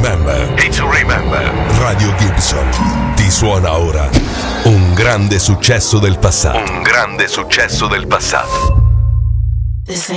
remember. It's to remember. Radio Gibson ti suona ora un grande successo del passato. Un grande successo del passato.